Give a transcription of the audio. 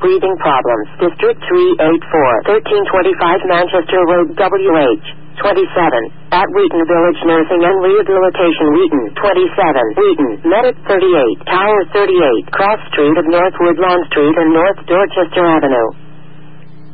breathing problems. District 384, 1325 Manchester Road, WH. 27. At Wheaton Village Nursing and Rehabilitation, Wheaton. 27. Wheaton. Medic 38. Tower 38. Cross Street of North Woodlawn Street and North Dorchester Avenue.